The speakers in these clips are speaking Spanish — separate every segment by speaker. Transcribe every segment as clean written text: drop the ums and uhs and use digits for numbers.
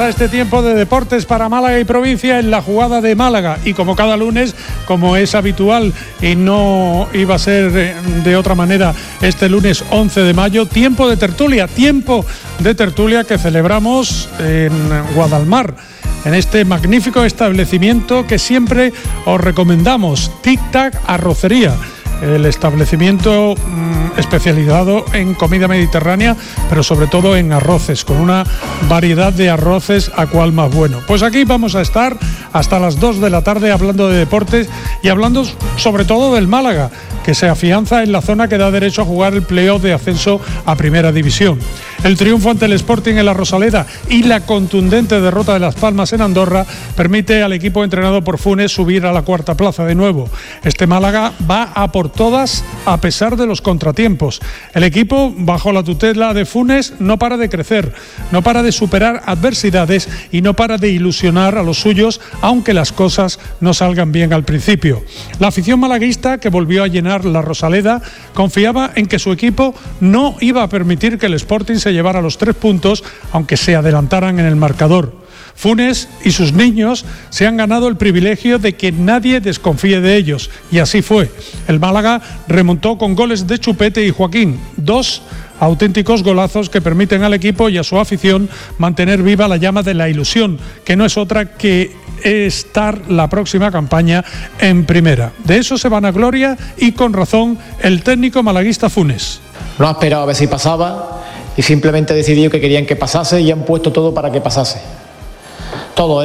Speaker 1: este tiempo de deportes para Málaga y provincia en la jugada de Málaga. Y como cada lunes, como es habitual y no iba a ser de otra manera este lunes 11 de mayo, tiempo de tertulia que celebramos en Guadalmar, en este magnífico establecimiento que siempre os recomendamos, Tic Tac Arrocería. El establecimiento especializado en comida mediterránea, pero sobre todo en arroces, con una variedad de arroces a cual más bueno. Pues aquí vamos a estar hasta las 2 de la tarde hablando de deportes y hablando sobre todo del Málaga, que se afianza en la zona que da derecho a jugar el playoff de ascenso a Primera División. El triunfo ante el Sporting en la Rosaleda y la contundente derrota de Las Palmas en Andorra permite al equipo entrenado por Funes subir a la cuarta plaza de nuevo. Este Málaga va a por todas a pesar de los contratiempos. El equipo, bajo la tutela de Funes, no para de crecer, no para de superar adversidades y no para de ilusionar a los suyos, aunque las cosas no salgan bien al principio. La afición malaguista, que volvió a llenar la Rosaleda, confiaba en que su equipo no iba a permitir que el Sporting se llevara los 3 puntos, aunque se adelantaran en el marcador. Funes y sus niños se han ganado el privilegio de que nadie desconfíe de ellos, y así fue. El Málaga remontó con goles de Chupete y Joaquín, 2 auténticos golazos que permiten al equipo y a su afición mantener viva la llama de la ilusión, que no es otra que estar la próxima campaña en primera. De eso se vanagloria, y con razón, el técnico malaguista Funes.
Speaker 2: No ha esperado a ver si pasaba y simplemente decidió que querían que pasase y han puesto todo para que pasase. Todo,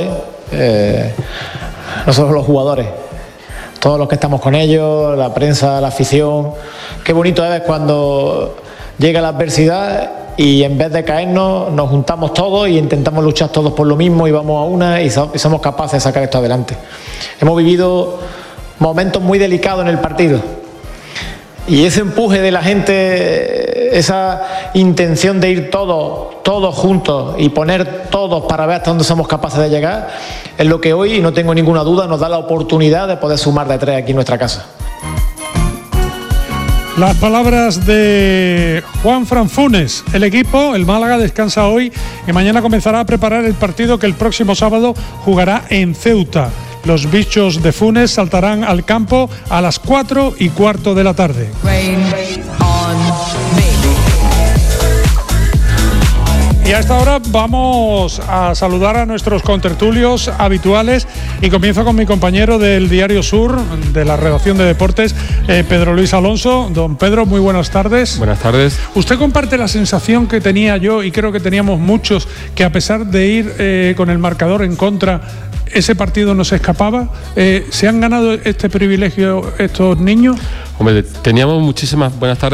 Speaker 2: no solo los jugadores, todos los que estamos con ellos, la prensa, la afición. Qué bonito es cuando llega la adversidad y en vez de caernos nos juntamos todos y intentamos luchar todos por lo mismo y vamos a una y somos capaces de sacar esto adelante. Hemos vivido momentos muy delicados en el partido y ese empuje de la gente, esa intención de ir todos juntos y poner todos para ver hasta dónde somos capaces de llegar, es lo que hoy, no tengo ninguna duda, nos da la oportunidad de poder sumar de 3 aquí en nuestra casa.
Speaker 1: Las palabras de Juanfran Funes. El equipo, el Málaga, descansa hoy y mañana comenzará a preparar el partido que el próximo sábado jugará en Ceuta. Los bichos de Funes saltarán al campo a las 4:15 de la tarde. Y a esta hora vamos a saludar a nuestros contertulios habituales y comienzo con mi compañero del Diario Sur, de la redacción de deportes, Pedro Luis Alonso. Don Pedro, muy buenas tardes.
Speaker 3: Buenas tardes.
Speaker 1: ¿Usted comparte la sensación que tenía yo, y creo que teníamos muchos, que a pesar de ir con el marcador en contra, ese partido no se escapaba? ¿Se han ganado este privilegio estos niños?
Speaker 3: Hombre, teníamos muchísima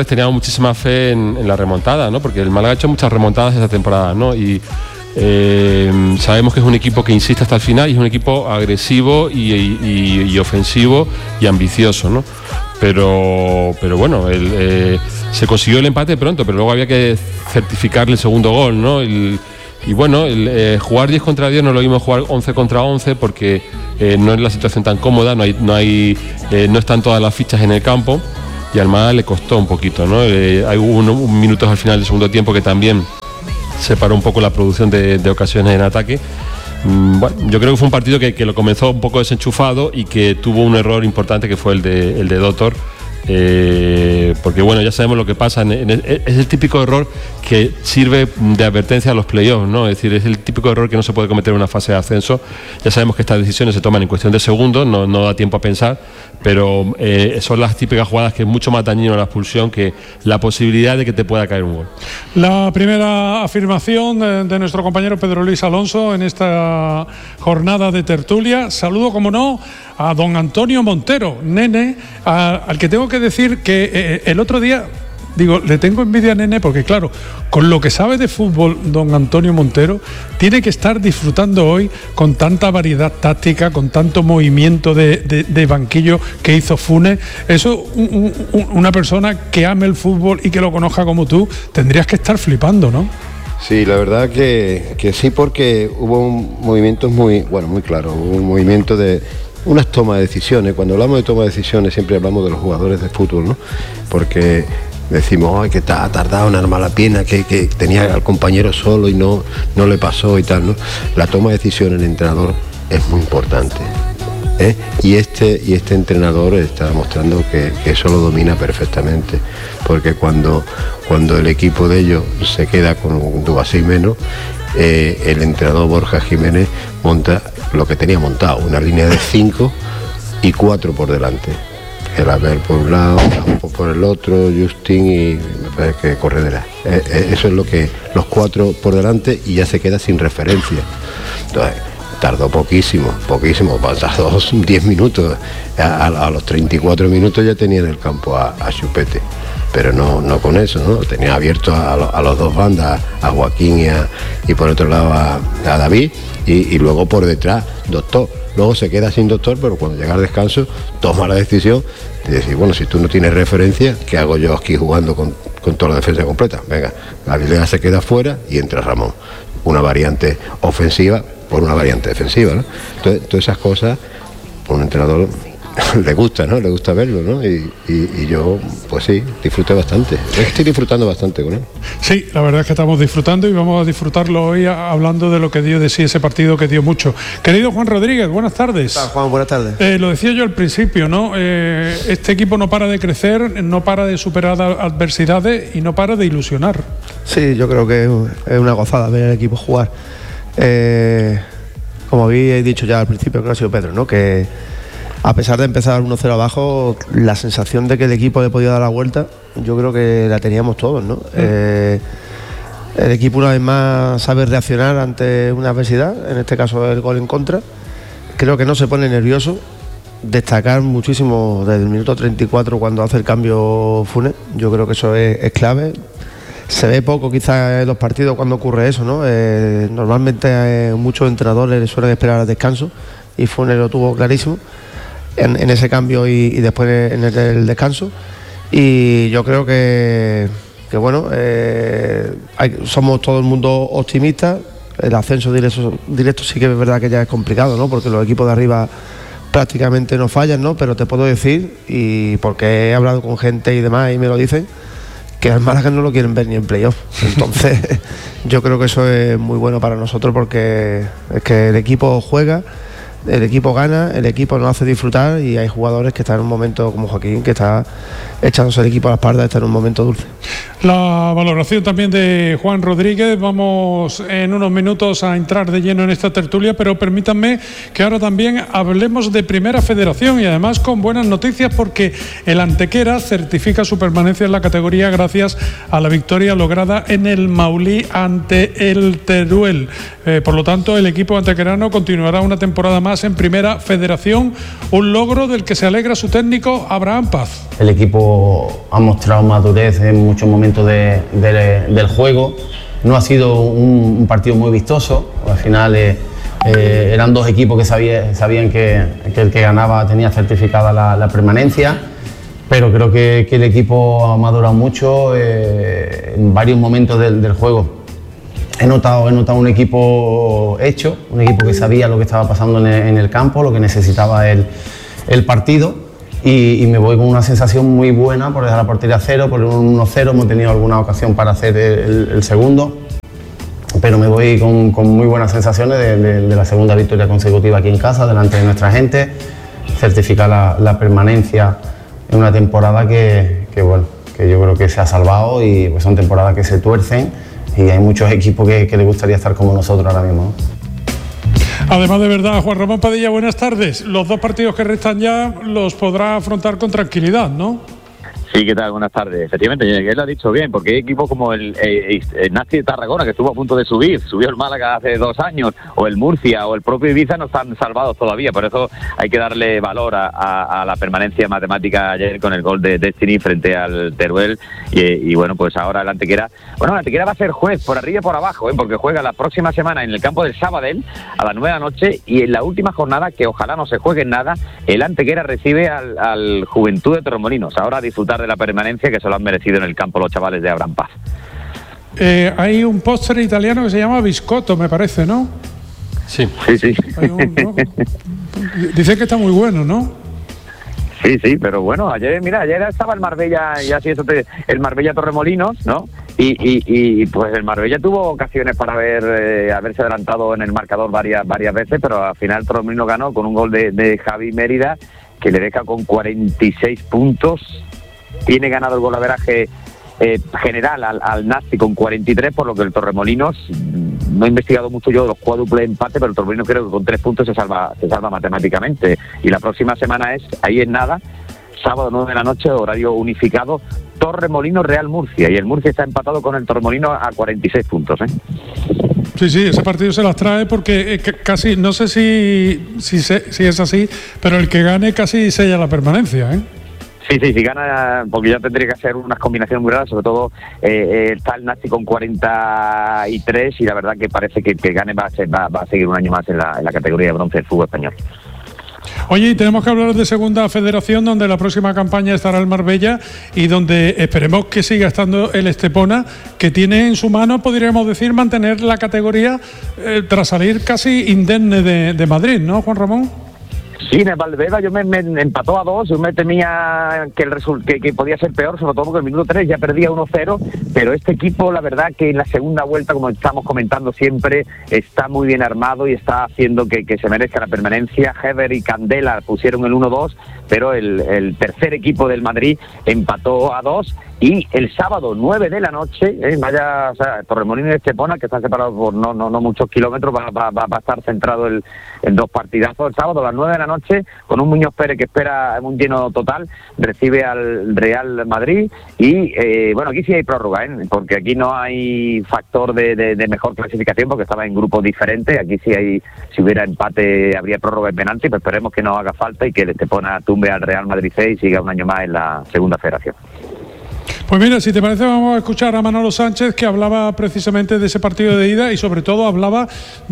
Speaker 3: fe en la remontada, ¿no? Porque el Málaga ha hecho muchas remontadas esta temporada, ¿no? Y sabemos que es un equipo que insiste hasta el final y es un equipo agresivo y ofensivo y ambicioso, ¿no? Pero bueno, se consiguió el empate pronto, pero luego había que certificarle el segundo gol, ¿no? Y bueno, jugar 10 contra 10 no es lo mismo jugar 11 contra 11 porque no es la situación tan cómoda, no están todas las fichas en el campo y al Málaga le costó un poquito, ¿no? Hubo unos minutos al final del segundo tiempo que también separó un poco la producción de ocasiones en ataque. Bueno, yo creo que fue un partido que lo comenzó un poco desenchufado y que tuvo un error importante que fue el de Doctor. Porque bueno, ya sabemos lo que pasa, es el típico error que sirve de advertencia a los playoffs, ¿no? Es decir, es el típico error que no se puede cometer en una fase de ascenso. Ya sabemos que estas decisiones se toman en cuestión de segundos, no da tiempo a pensar, pero son las típicas jugadas que es mucho más dañino la expulsión que la posibilidad de que te pueda caer un gol. La primera afirmación de nuestro compañero Pedro Luis Alonso en esta jornada de tertulia. Saludo, como no, a don Antonio Montero, Nene, al que tengo que decir que el otro día, digo, le tengo envidia a Nene porque claro, con lo que sabe de fútbol don Antonio Montero, tiene que estar disfrutando hoy con tanta variedad táctica, con tanto movimiento de banquillo que hizo Funes. Eso, una persona que ame el fútbol y que lo conozca como tú, tendrías que estar flipando, ¿no?
Speaker 4: Sí, la verdad que sí, porque hubo movimientos muy claros, hubo un movimiento de unas tomas de decisiones. Cuando hablamos de toma de decisiones siempre hablamos de los jugadores de fútbol, ¿no? Porque decimos, ay, que ha tardado en armar la pierna, que tenía al compañero solo y no le pasó y tal, ¿no? La toma de decisión del entrenador es muy importante, ¿eh? Y este entrenador está demostrando que eso lo domina perfectamente, porque cuando el equipo de ellos se queda con un Dubasí menos, el entrenador Borja Jiménez monta lo que tenía montado, una línea de 5 y 4 por delante. El Abel por un lado, Campos por el otro, Justin y me parece que Corredera. Eso es lo que, los 4 por delante, y ya se queda sin referencia. Entonces, tardó poquísimo, tardó 10 minutos. A los 34 minutos ya tenía en el campo a Chupete. Pero no con eso, ¿no? Tenía abierto a los dos bandas, a Joaquín y por otro lado a David, y luego por detrás, Doctor. Luego se queda sin Doctor, pero cuando llega al descanso toma la decisión de decir, bueno, si tú no tienes referencia, ¿qué hago yo aquí jugando con toda la defensa completa? Venga, Avilés se queda fuera y entra Ramón. Una variante ofensiva por una variante defensiva, ¿no? Entonces, todas esas cosas, un entrenador le gusta, ¿no? Le gusta verlo, ¿no? Y yo, pues sí, disfruté bastante. Estoy disfrutando bastante con él.
Speaker 1: Sí, la verdad es que estamos disfrutando y vamos a disfrutarlo hoy hablando de lo que dio de sí ese partido, que dio mucho. Querido Juan Rodríguez, buenas tardes.
Speaker 5: Hola, Juan, buenas tardes.
Speaker 1: Lo decía yo al principio, ¿no? Este equipo no para de crecer, no para de superar adversidades y no para de ilusionar.
Speaker 5: Sí, yo creo que es una gozada ver al equipo jugar. Como habéis dicho ya al principio, creo que ha sido Pedro, ¿no? Que a pesar de empezar 1-0 abajo, la sensación de que el equipo le podía dar la vuelta, yo creo que la teníamos todos, ¿no? El equipo una vez más sabe reaccionar ante una adversidad, en este caso el gol en contra. Creo que no se pone nervioso. Destacar muchísimo desde el minuto 34 cuando hace el cambio Funes. Yo creo que eso es clave. Se ve poco quizás en los partidos cuando ocurre eso, ¿no? Normalmente muchos entrenadores suelen esperar al descanso y Funes lo tuvo clarísimo en ese cambio y después en el descanso. Y yo creo que bueno, somos todo el mundo optimistas. El ascenso directo sí que es verdad que ya es complicado, ¿no? Porque los equipos de arriba prácticamente no fallan, ¿no? Pero te puedo decir, y porque he hablado con gente y demás y me lo dicen, que al Málaga no lo quieren ver ni en playoff. Entonces yo creo que eso es muy bueno para nosotros, porque es que el equipo juega, el equipo gana, el equipo nos hace disfrutar, y hay jugadores que están en un momento, como Joaquín, que está echándose el equipo a la espalda, está en un momento dulce.
Speaker 1: La valoración también de Juan Rodríguez. Vamos en unos minutos a entrar de lleno en esta tertulia, pero permítanme que ahora también hablemos de Primera Federación, y además con buenas noticias, porque el Antequera certifica su permanencia en la categoría gracias a la victoria lograda en el Maulí ante el Teruel. Por lo tanto, el equipo antequerano continuará una temporada más en Primera Federación, un logro del que se alegra su técnico Abraham Paz.
Speaker 6: El equipo ha mostrado madurez en muchos momentos del juego. No ha sido un partido muy vistoso. Al final eran dos equipos que sabían que el que ganaba tenía certificada la permanencia, pero creo que el equipo ha madurado mucho en varios momentos del juego. He notado un equipo hecho, un equipo que sabía lo que estaba pasando en el campo, lo que necesitaba el partido, y me voy con una sensación muy buena por dejar la portería a cero, por un 1-0, hemos tenido alguna ocasión para hacer el segundo, pero me voy con muy buenas sensaciones de la segunda victoria consecutiva aquí en casa, delante de nuestra gente, certificar la permanencia en una temporada que yo creo que se ha salvado, y pues son temporadas que se tuercen, y hay muchos equipos que les gustaría estar como nosotros ahora mismo, ¿no?
Speaker 1: Además, de verdad, Juan Ramón Padilla, buenas tardes. Los dos partidos que restan ya los podrá afrontar con tranquilidad, ¿no?
Speaker 7: Sí, ¿qué tal? Buenas tardes. Efectivamente, él lo ha dicho bien, porque hay equipos como el Nasti de Tarragona, que estuvo a punto de subió el Málaga hace 2 años, o el Murcia, o el propio Ibiza, no están salvados todavía. Por eso hay que darle valor a la permanencia matemática ayer con el gol de Destiny frente al Teruel. Y bueno, pues ahora el Antequera va a ser juez por arriba y por abajo, porque juega la próxima semana en el campo del Sabadell a las 9 de la noche, y en la última jornada, que ojalá no se juegue nada, el Antequera recibe al Juventud de Torremolinos. Ahora a disfrutar de la permanencia, que se lo han merecido en el campo los chavales de Abraham Paz.
Speaker 1: Hay un postre italiano que se llama biscotto, me parece, ¿no?
Speaker 3: Sí.
Speaker 1: Dice que está muy bueno, ¿no?
Speaker 7: Sí, pero bueno, ayer estaba el Marbella, y así el Marbella Torremolinos, ¿no? Y pues el Marbella tuvo ocasiones para haberse adelantado en el marcador varias veces, pero al final Torremolinos ganó con un gol de Javi Mérida, que le deja con 46 puntos. Tiene ganado el golaveraje general al Nasti con 43, por lo que el Torremolinos, no he investigado mucho yo los cuádruples empates, pero el Torremolinos creo que con 3 puntos se salva matemáticamente. Y la próxima semana ahí en nada, sábado 9 de la noche, horario unificado, Torremolinos Real Murcia, y el Murcia está empatado con el Torremolinos a 46 puntos.
Speaker 1: Sí, ese partido se las trae porque casi, no sé si es así, pero el que gane casi sella la permanencia, ¿eh?
Speaker 7: Sí, gana, porque ya tendría que hacer unas combinaciones muy raras, sobre todo está el Nasti con 43 y la verdad que parece que gane va a seguir un año más en la categoría de bronce del fútbol español.
Speaker 1: Oye, y tenemos que hablar de Segunda Federación, donde la próxima campaña estará el Marbella y donde esperemos que siga estando el Estepona, que tiene en su mano, podríamos decir, mantener la categoría tras salir casi indemne de Madrid, ¿no, Juan Ramón?
Speaker 7: Sí, en el Valdebeba yo me empató a 2, yo me temía que podía ser peor, sobre todo porque el minuto 3 ya perdía 1-0, pero este equipo, la verdad que en la segunda vuelta, como estamos comentando siempre, está muy bien armado y está haciendo que se merezca la permanencia. Heber y Candela pusieron el 1-2, pero el tercer equipo del Madrid empató a 2. Y el sábado 9 de la noche, Torremolinos y Estepona, que están separados por no muchos kilómetros, va a estar centrado en 2 partidazos. El sábado a las 9 de la noche, con un Muñoz Pérez que espera un lleno total, recibe al Real Madrid. Y aquí sí hay prórroga, porque aquí no hay factor de mejor clasificación, porque estaba en grupos diferentes. Aquí si hubiera empate, habría prórroga y penalti, pero esperemos que no haga falta y que el Estepona tumbe al Real Madrid C y siga un año más en la Segunda Federación.
Speaker 1: Pues mira, si te parece, vamos a escuchar a Manolo Sánchez, que hablaba precisamente de ese partido de ida y sobre todo hablaba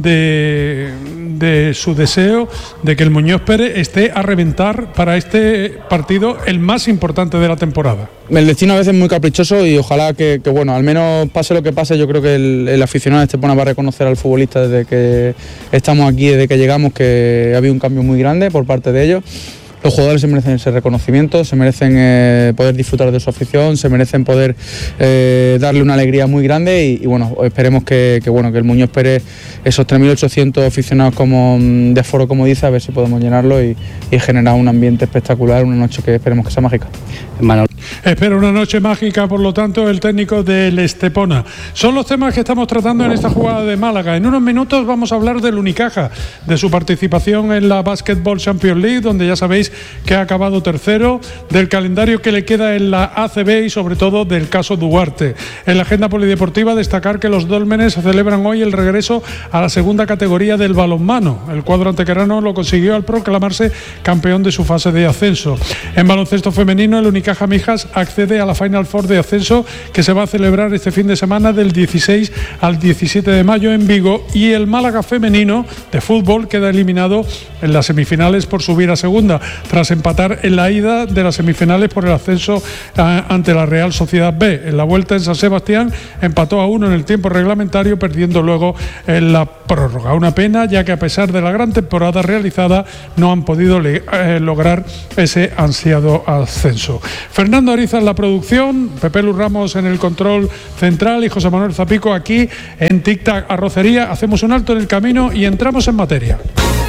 Speaker 1: de su deseo de que el Muñoz Pérez esté a reventar para este partido, el más importante de la temporada.
Speaker 8: El destino a veces es muy caprichoso y ojalá que al menos pase lo que pase, yo creo que el aficionado de Estepona va a reconocer al futbolista desde que estamos aquí, desde que llegamos, que ha habido un cambio muy grande por parte de ellos. Los jugadores se merecen ese reconocimiento, se merecen poder disfrutar de su afición, se merecen poder darle una alegría muy grande y esperemos que el Muñoz Pérez, esos 3.800 aficionados de aforo, como dice, a ver si podemos llenarlo y generar un ambiente espectacular, una noche que esperemos que sea mágica.
Speaker 1: Espero una noche mágica, por lo tanto, el técnico del Estepona. Son los temas que estamos tratando en esta jugada de Málaga. En unos minutos vamos a hablar del Unicaja, de su participación en la Basketball Champions League, donde ya sabéis que ha acabado tercero, del calendario que le queda en la ACB y sobre todo del caso Duarte. En la agenda polideportiva, destacar que los dólmenes celebran hoy el regreso a la segunda categoría del balonmano. El cuadro antequerano lo consiguió al proclamarse campeón de su fase de ascenso. En baloncesto femenino, el Unicaja Mijas accede a la Final Four de ascenso, que se va a celebrar este fin de semana del 16 al 17 de mayo en Vigo, y el Málaga femenino de fútbol queda eliminado en las semifinales por subir a segunda, tras empatar en la ida de las semifinales por el ascenso ante la Real Sociedad B. En la vuelta en San Sebastián empató a 1 en el tiempo reglamentario, perdiendo luego en la prórroga. Una pena, ya que a pesar de la gran temporada realizada no han podido lograr ese ansiado ascenso. Fernando Ariza en la producción, Pepe Lu Ramos en el control central y José Manuel Zapico aquí en Tic Tac Arrocería. Hacemos un alto en el camino y entramos en materia.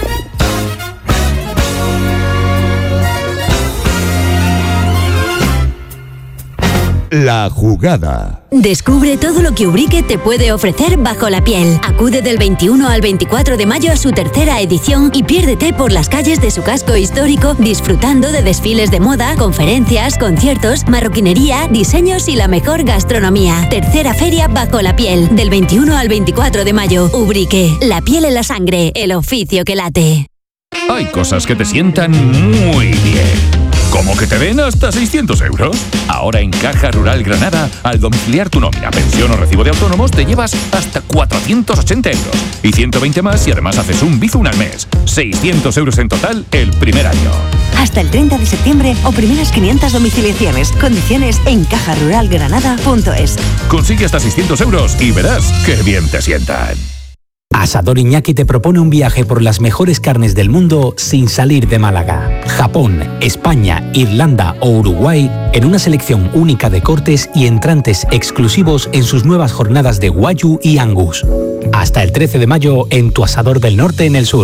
Speaker 9: La jugada.
Speaker 10: Descubre todo lo que Ubrique te puede ofrecer bajo la piel. Acude del 21 al 24 de mayo a su tercera edición y piérdete por las calles de su casco histórico, disfrutando de desfiles de moda, conferencias, conciertos, marroquinería, diseños y la mejor gastronomía. Tercera feria bajo la piel, del 21 al 24 de mayo. Ubrique, la piel en la sangre, el oficio que late.
Speaker 9: Hay cosas que te sientan muy bien. ¿Cómo que te den hasta 600 euros? Ahora en Caja Rural Granada, al domiciliar tu nómina, pensión o recibo de autónomos, te llevas hasta 480 euros. Y 120 más si además haces un Bizum al mes. 600 euros en total el primer año.
Speaker 11: Hasta el 30 de septiembre o primeras 500 domiciliaciones. Condiciones en cajaruralgranada.es.
Speaker 9: Consigue hasta 600 euros y verás qué bien te sientan.
Speaker 12: Asador Iñaki te propone un viaje por las mejores carnes del mundo sin salir de Málaga. Japón, España, Irlanda o Uruguay en una selección única de cortes y entrantes exclusivos en sus nuevas jornadas de Wagyu y Angus. Hasta el 13 de mayo en tu Asador del Norte en el sur.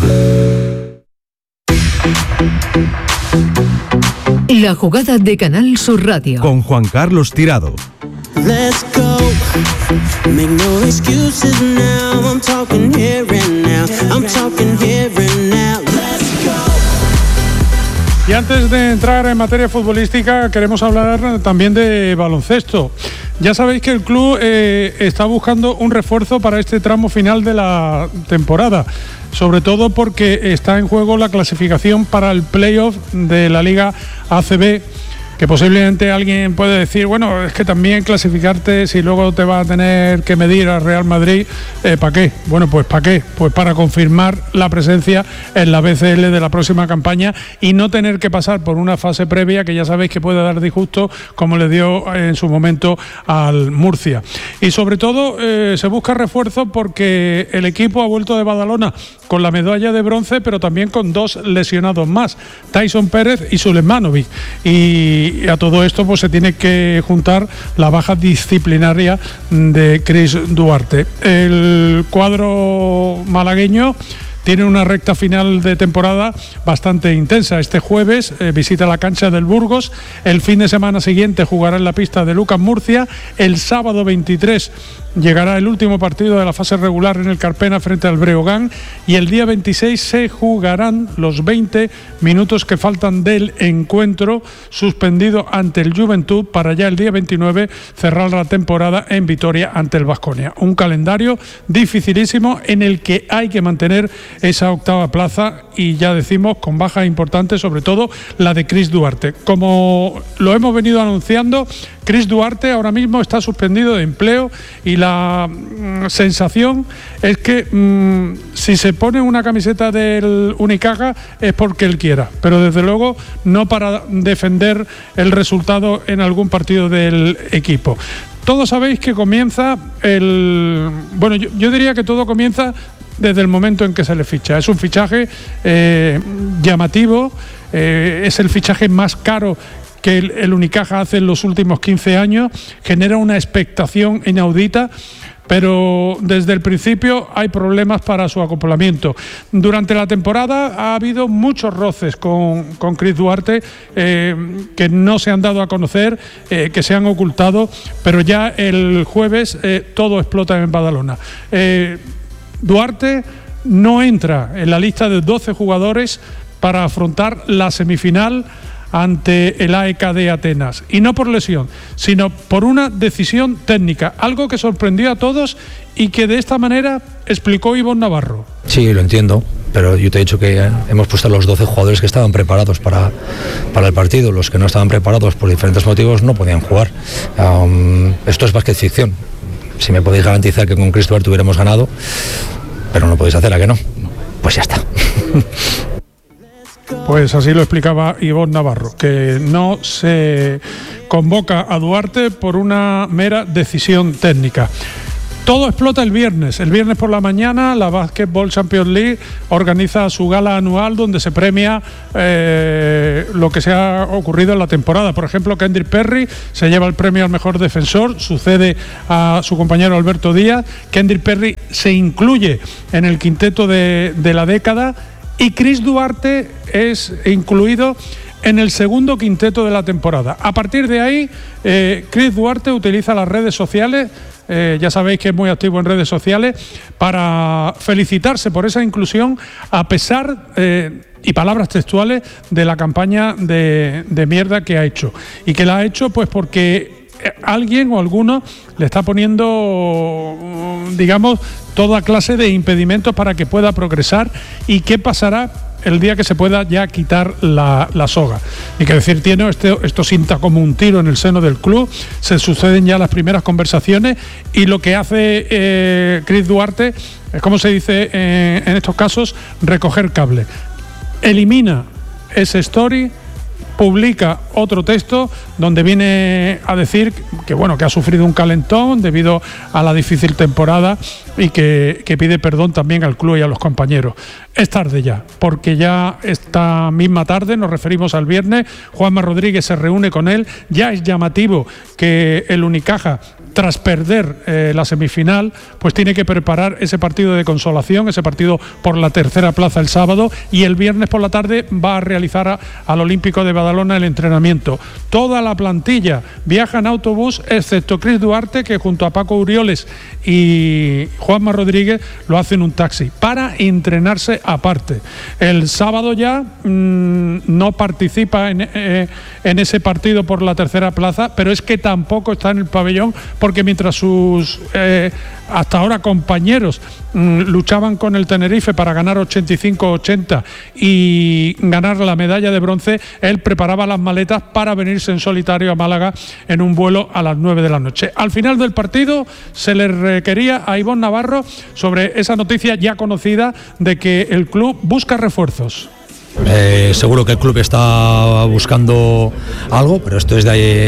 Speaker 13: La jugada de Canal Sur Radio.
Speaker 14: Con Juan Carlos Tirado.
Speaker 15: Let's go. Make no excuses now. I'm talking here and now. I'm talking here and now. Let's go.
Speaker 1: Y antes de entrar en materia futbolística, queremos hablar también de baloncesto. Ya sabéis que el club está buscando un refuerzo para este tramo final de la temporada, sobre todo porque está en juego la clasificación para el playoff de la Liga ACB, que posiblemente alguien puede decir, bueno, es que también clasificarte, si luego te vas a tener que medir al Real Madrid, ¿para qué? Bueno, pues ¿para qué? Pues para confirmar la presencia en la BCL de la próxima campaña y no tener que pasar por una fase previa que ya sabéis que puede dar disgusto, como le dio en su momento al Murcia. Y sobre todo se busca refuerzo porque el equipo ha vuelto de Badalona con la medalla de bronce, pero también con 2 lesionados más, Tyson Pérez y Sulejmanovic. Y a todo esto pues se tiene que juntar la baja disciplinaria de Chris Duarte. El cuadro malagueño tiene una recta final de temporada bastante intensa. Este jueves visita la cancha del Burgos. El fin de semana siguiente jugará en la pista de Lucas Murcia. El sábado 23 llegará el último partido de la fase regular en el Carpena frente al Breogán. Y el día 26 se jugarán los 20 minutos que faltan del encuentro suspendido ante el Juventud para ya el día 29 cerrar la temporada en Vitoria ante el Baskonia. Un calendario dificilísimo en el que hay que mantener esa octava plaza y ya decimos con bajas importantes, sobre todo la de Chris Duarte. Como lo hemos venido anunciando, Chris Duarte ahora mismo está suspendido de empleo y la sensación es que si se pone una camiseta del Unicaja es porque él quiera, pero desde luego no para defender el resultado en algún partido del equipo. Todos sabéis que comienza yo diría que todo comienza desde el momento en que se le ficha. Es un fichaje llamativo, es el fichaje más caro que el Unicaja hace en los últimos 15 años, genera una expectación inaudita, pero desde el principio hay problemas para su acoplamiento. Durante la temporada ha habido muchos roces con Chris Duarte que no se han dado a conocer, que se han ocultado, pero ya el jueves todo explota en Badalona. Duarte no entra en la lista de 12 jugadores para afrontar la semifinal ante el AEK de Atenas, y no por lesión, sino por una decisión técnica, algo que sorprendió a todos y que de esta manera explicó Ivonne Navarro.
Speaker 16: Sí, lo entiendo, pero yo te he dicho que hemos puesto a los 12 jugadores que estaban preparados para el partido. Los que no estaban preparados por diferentes motivos no podían jugar. Esto es básquet ficción. Si me podéis garantizar que con Chris Duarte hubiéramos ganado, pero no podéis hacer, ¿a que no? Pues ya está.
Speaker 1: Pues así lo explicaba Ivonne Navarro, que no se convoca a Duarte por una mera decisión técnica. Todo explota el viernes. El viernes por la mañana la Basketball Champions League organiza su gala anual donde se premia lo que se ha ocurrido en la temporada. Por ejemplo, Kendrick Perry se lleva el premio al mejor defensor, sucede a su compañero Alberto Díaz. Kendrick Perry se incluye en el quinteto de la década y Chris Duarte es incluido en el segundo quinteto de la temporada. A partir de ahí, Chris Duarte utiliza las redes sociales, ya sabéis que es muy activo en redes sociales, para felicitarse por esa inclusión a pesar, y palabras textuales, de la campaña de mierda que ha hecho. Y que la ha hecho pues porque alguien o alguno le está poniendo, digamos, toda clase de impedimentos para que pueda progresar. ¿Y qué pasará el día que se pueda ya quitar la soga? Y que decir tiene, esto sienta como un tiro en el seno del club. Se suceden ya las primeras conversaciones y lo que hace Chris Duarte es, como se dice en estos casos, recoger cable. Elimina ese story, publica otro texto donde viene a decir que bueno, que ha sufrido un calentón debido a la difícil temporada y que pide perdón también al club y a los compañeros. Es tarde ya, porque ya esta misma tarde, nos referimos al viernes, Juanma Rodríguez se reúne con él. Ya es llamativo que el Unicaja, tras perder la semifinal, pues tiene que preparar ese partido de consolación, ese partido por la tercera plaza el sábado, y el viernes por la tarde va a realizar al Olímpico de Badalona el entrenamiento. Toda la plantilla viaja en autobús, excepto Cris Duarte, que junto a Paco Urioles y Juanma Rodríguez lo hace en un taxi para entrenarse aparte. El sábado ya no participa en ese partido por la tercera plaza, pero es que tampoco está en el pabellón, porque mientras sus hasta ahora compañeros luchaban con el Tenerife para ganar 85-80 y ganar la medalla de bronce, él preparaba las maletas para venirse en solitario a Málaga en un vuelo a las 9 de la noche. Al final del partido se le requería a Ivonne Navarro sobre esa noticia ya conocida de que el club busca refuerzos.
Speaker 16: Seguro que el club está buscando algo, pero esto es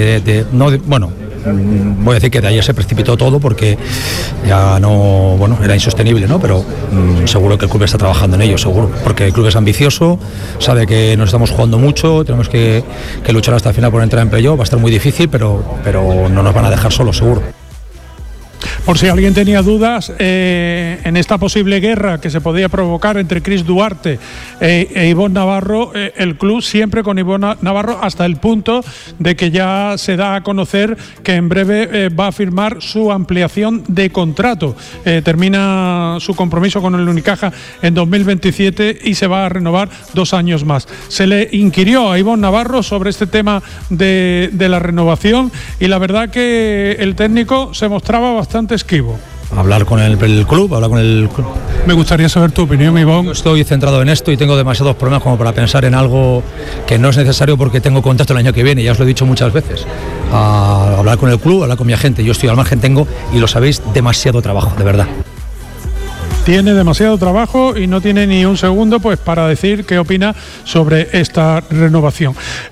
Speaker 16: voy a decir que de ayer se precipitó todo porque ya no, era insostenible, ¿no? Pero seguro que el club está trabajando en ello, seguro, porque el club es ambicioso, sabe que nos estamos jugando mucho, tenemos que luchar hasta el final por entrar en playoff, va a estar muy difícil, pero no nos van a dejar solos, seguro.
Speaker 1: Por si alguien tenía dudas, en esta posible guerra que se podía provocar entre Cris Duarte e Ivonne Navarro, el club siempre con Ivonne Navarro, hasta el punto de que ya se da a conocer que en breve va a firmar su ampliación de contrato. Termina su compromiso con el Unicaja en 2027 y se va a renovar 2 años más. Se le inquirió a Ivonne Navarro sobre este tema de la renovación y la verdad que el técnico se mostraba bastante esquivo.
Speaker 16: Hablar con el club, hablar con el club.
Speaker 1: Me gustaría saber tu opinión, Ivonne.
Speaker 16: Yo estoy centrado en esto y tengo demasiados problemas como para pensar en algo que no es necesario porque tengo contacto el año que viene, ya os lo he dicho muchas veces. Hablar con el club, hablar con mi agente. Yo estoy al margen, tengo, y lo sabéis, demasiado trabajo, de verdad.
Speaker 1: Tiene demasiado trabajo y no tiene ni un segundo pues para decir qué opina sobre esta renovación.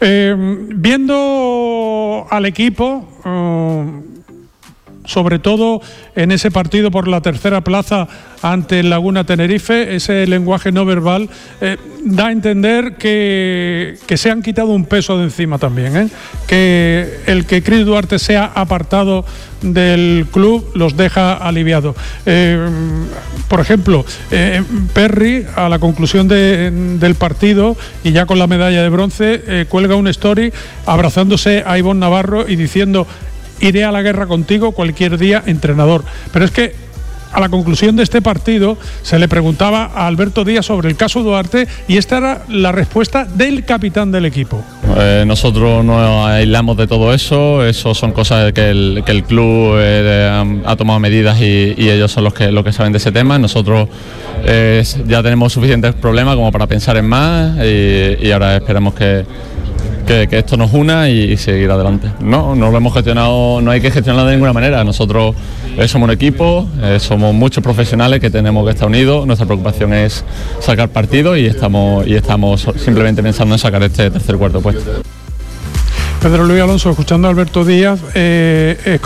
Speaker 1: Viendo al equipo, sobre todo en ese partido por la tercera plaza ante el Laguna Tenerife, ese lenguaje no verbal da a entender que se han quitado un peso de encima también, que el que Cris Duarte sea apartado del club los deja aliviados. Por ejemplo, Perry, a la conclusión del partido y ya con la medalla de bronce, cuelga un story abrazándose a Ivonne Navarro y diciendo: iré a la guerra contigo cualquier día, entrenador. Pero es que a la conclusión de este partido se le preguntaba a Alberto Díaz sobre el caso Duarte y esta era la respuesta del capitán del equipo.
Speaker 14: Nosotros nos aislamos de todo eso, son cosas que el club ha tomado medidas y ellos son los que saben de ese tema. Nosotros ya tenemos suficientes problemas como para pensar en más y ahora esperamos que esto nos una y seguir adelante. No lo hemos gestionado, no hay que gestionarlo de ninguna manera. Nosotros somos un equipo, somos muchos profesionales que tenemos que estar unidos. Nuestra preocupación es sacar partido y estamos simplemente pensando en sacar este tercer cuarto puesto.
Speaker 1: Pedro Luis Alonso, escuchando a Alberto Díaz,